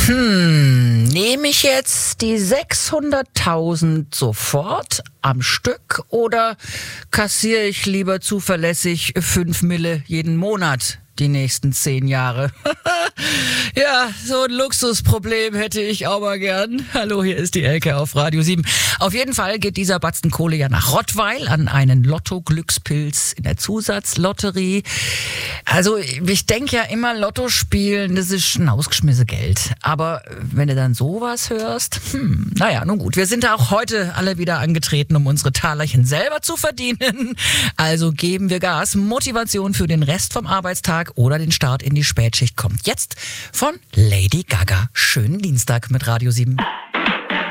Nehme ich jetzt die 600.000 sofort am Stück oder kassiere ich lieber zuverlässig 5 Mille jeden Monat die nächsten 10 Jahre? Ja, so ein Luxusproblem hätte ich auch mal gern. Hallo, hier ist die Elke auf Radio 7. Auf jeden Fall geht dieser Batzen Kohle ja nach Rottweil an einen Lotto-Glückspilz in der Zusatzlotterie. Also ich denke ja immer, Lotto spielen, das ist ein ausgeschmissenes Geld. Aber wenn du dann sowas hörst, naja, nun gut. Wir sind da auch heute alle wieder angetreten, um unsere Talerchen selber zu verdienen. Also geben wir Gas. Motivation für den Rest vom Arbeitstag oder den Start in die Spätschicht kommt jetzt von Lady Gaga. Schönen Dienstag mit Radio 7.